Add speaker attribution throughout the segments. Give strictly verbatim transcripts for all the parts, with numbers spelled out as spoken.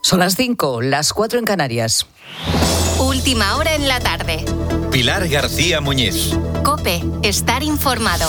Speaker 1: Son las cinco, las cuatro en Canarias.
Speaker 2: Última hora en la tarde.
Speaker 3: Pilar García Muñiz.
Speaker 2: COPE, estar informado.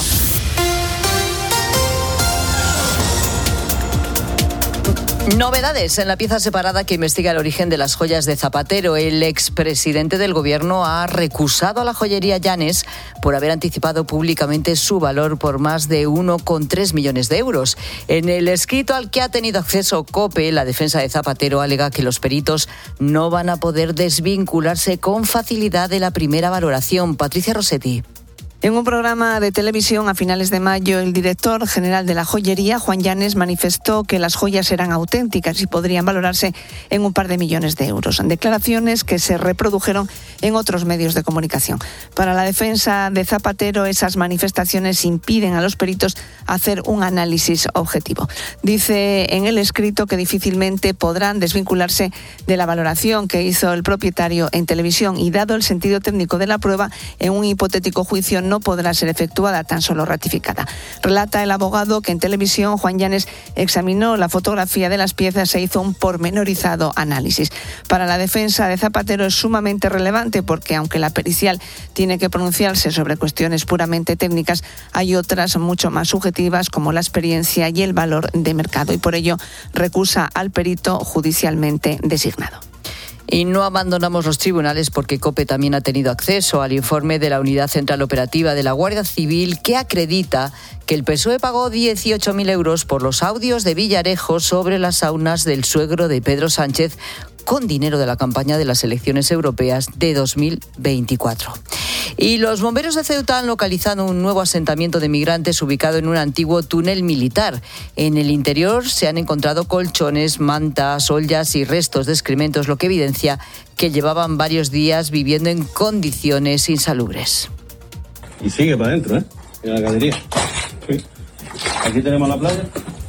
Speaker 1: Novedades en la pieza separada que investiga el origen de las joyas de Zapatero. El expresidente del gobierno ha recusado a la joyería Llanes por haber anticipado públicamente su valor por más de uno coma tres millones de euros. En el escrito al que ha tenido acceso COPE, la defensa de Zapatero alega que los peritos no van a poder desvincularse con facilidad de la primera valoración. Patricia Rossetti.
Speaker 4: En un programa de televisión a finales de mayo, el director general de la joyería, Juan Llanes, manifestó que las joyas eran auténticas y podrían valorarse en un par de millones de euros. Declaraciones que se reprodujeron en otros medios de comunicación. Para la defensa de Zapatero, esas manifestaciones impiden a los peritos hacer un análisis objetivo. Dice en el escrito que difícilmente podrán desvincularse de la valoración que hizo el propietario en televisión y, dado el sentido técnico de la prueba, en un hipotético juicio no podrá ser efectuada, tan solo ratificada. Relata el abogado que en televisión Juan Llanes examinó la fotografía de las piezas e hizo un pormenorizado análisis. Para la defensa de Zapatero es sumamente relevante porque, aunque la pericial tiene que pronunciarse sobre cuestiones puramente técnicas, hay otras mucho más subjetivas como la experiencia y el valor de mercado, y por ello recusa al perito judicialmente designado.
Speaker 1: Y no abandonamos los tribunales porque COPE también ha tenido acceso al informe de la Unidad Central Operativa de la Guardia Civil, que acredita que el P S O E pagó dieciocho mil euros por los audios de Villarejo sobre las saunas del suegro de Pedro Sánchez con dinero de la campaña de las elecciones europeas de dos mil veinticuatro. Y los bomberos de Ceuta han localizado un nuevo asentamiento de migrantes ubicado en un antiguo túnel militar. En el interior se han encontrado colchones, mantas, ollas y restos de excrementos, lo que evidencia que llevaban varios días viviendo en condiciones insalubres.
Speaker 5: Y sigue para adentro, ¿eh? En la galería. Sí. Aquí tenemos la playa.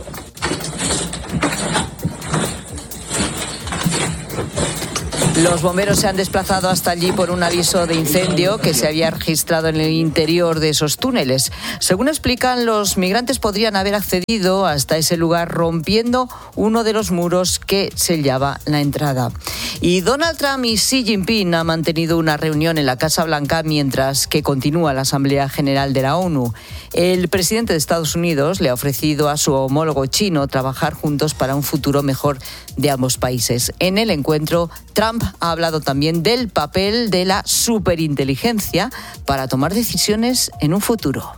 Speaker 1: Los bomberos se han desplazado hasta allí por un aviso de incendio que se había registrado en el interior de esos túneles. Según explican, los migrantes podrían haber accedido hasta ese lugar rompiendo uno de los muros que sellaba la entrada. Y Donald Trump y Xi Jinping han mantenido una reunión en la Casa Blanca mientras que continúa la Asamblea General de la ONU. El presidente de Estados Unidos le ha ofrecido a su homólogo chino trabajar juntos para un futuro mejor de ambos países. En el encuentro, Trump ha hablado también del papel de la superinteligencia para tomar decisiones en un futuro.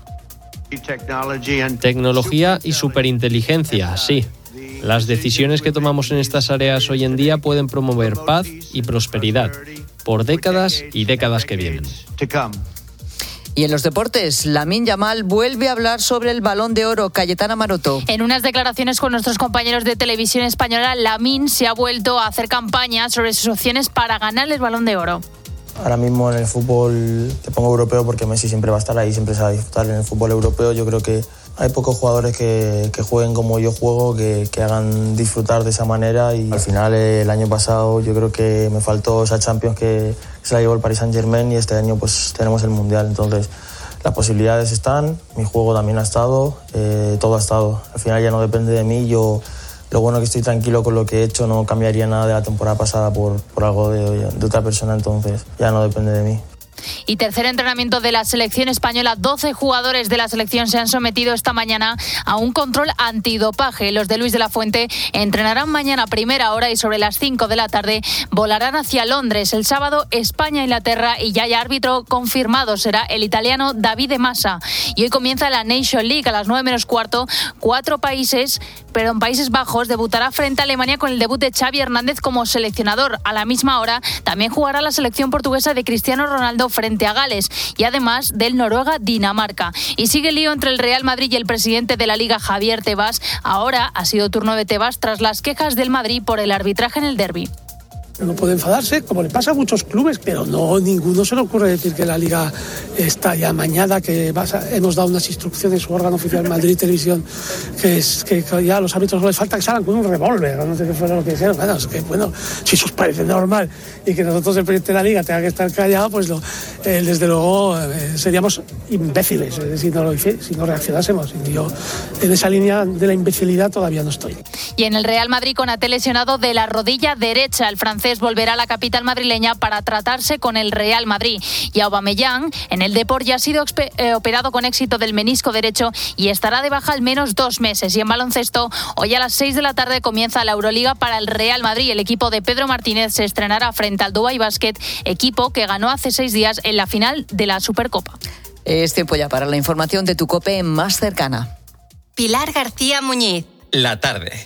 Speaker 6: Tecnología y superinteligencia, sí. Las decisiones que tomamos en estas áreas hoy en día pueden promover paz y prosperidad por décadas y décadas que vienen.
Speaker 1: Y en los deportes, Lamine Yamal vuelve a hablar sobre el Balón de Oro. Cayetana Maroto.
Speaker 7: En unas declaraciones con nuestros compañeros de televisión española, Lamine se ha vuelto a hacer campaña sobre sus opciones para ganar el Balón de Oro.
Speaker 8: Ahora mismo en el fútbol te pongo europeo porque Messi siempre va a estar ahí, siempre se va a disfrutar. En el fútbol europeo yo creo que hay pocos jugadores que, que jueguen como yo juego, que, que hagan disfrutar de esa manera, y al final el año pasado yo creo que me faltó esa Champions que se la llevó el Paris Saint-Germain, y este año pues tenemos el Mundial. Entonces las posibilidades están, mi juego también ha estado, eh, todo ha estado. Al final ya no depende de mí. Yo lo bueno que estoy tranquilo con lo que he hecho, no cambiaría nada de la temporada pasada por, por algo de, de otra persona, entonces ya no depende de mí.
Speaker 7: Y tercer entrenamiento de la selección española. doce jugadores de la selección se han sometido esta mañana a un control antidopaje. Los de Luis de la Fuente entrenarán mañana a primera hora y sobre las cinco de la tarde volarán hacia Londres. El sábado España-Inglaterra y ya hay árbitro confirmado. Será el italiano Davide Massa. Y hoy comienza la Nation League a las nueve menos cuarto. Cuatro países, pero en Países Bajos debutará frente a Alemania con el debut de Xavi Hernández como seleccionador. A la misma hora también jugará la selección portuguesa de Cristiano Ronaldo frente a Gales, y además del Noruega-Dinamarca. Y sigue el lío entre el Real Madrid y el presidente de la Liga, Javier Tebas. Ahora ha sido turno de Tebas tras las quejas del Madrid por el arbitraje en el derbi.
Speaker 9: Uno puede enfadarse, como le pasa a muchos clubes, pero no, ninguno se le ocurre decir que la Liga está ya amañada, que vas a, hemos dado unas instrucciones, su órgano oficial Madrid Televisión, que es que ya a los árbitros no les falta que salgan con un revólver, no sé qué fuera lo que dijeron. Bueno, es que bueno, si eso os parece normal y que nosotros el presidente de la Liga tenga que estar callado, pues lo, eh, desde luego eh, seríamos imbéciles eh, si, no lo, si no reaccionásemos. Y yo en esa línea de la imbecilidad todavía no estoy.
Speaker 7: Y en el Real Madrid, Konaté lesionado de la rodilla derecha, el francés volverá a la capital madrileña para tratarse con el Real Madrid. Y Aubameyang en el Depor ya ha sido expe- eh, operado con éxito del menisco derecho y estará de baja al menos dos meses. Y en baloncesto, hoy a las seis de la tarde comienza la Euroliga para el Real Madrid. El equipo de Pedro Martínez se estrenará frente al Dubai Basket, equipo que ganó hace seis días en la final de la Supercopa.
Speaker 1: Es tiempo ya para la información de tu COPE más cercana.
Speaker 2: Pilar García Muñiz.
Speaker 3: La tarde.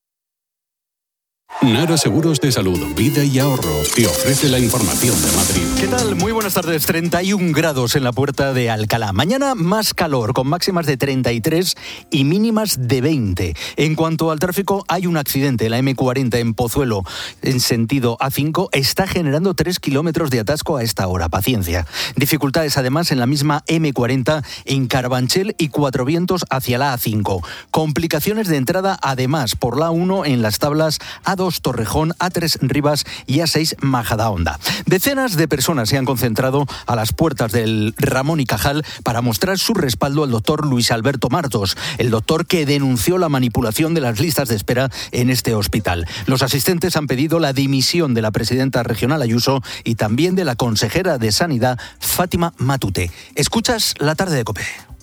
Speaker 10: Nara Seguros de Salud, Vida y Ahorro te ofrece la información de Madrid.
Speaker 11: ¿Qué tal? Muy buenas tardes. treinta y un grados en la puerta de Alcalá. Mañana más calor, con máximas de treinta y tres y mínimas de veinte. En cuanto al tráfico, hay un accidente. La eme cuarenta en Pozuelo, en sentido A cinco, está generando tres kilómetros de atasco a esta hora. Paciencia. Dificultades además en la misma eme cuarenta en Carabanchel y Cuatro Vientos hacia la A cinco. Complicaciones de entrada además por la A uno en las tablas A dos Torrejón, A tres Rivas y A seis Majadahonda. Decenas de personas se han concentrado a las puertas del Ramón y Cajal para mostrar su respaldo al doctor Luis Alberto Martos, el doctor que denunció la manipulación de las listas de espera en este hospital. Los asistentes han pedido la dimisión de la presidenta regional Ayuso y también de la consejera de Sanidad Fátima Matute. Escuchas La Tarde de COPE.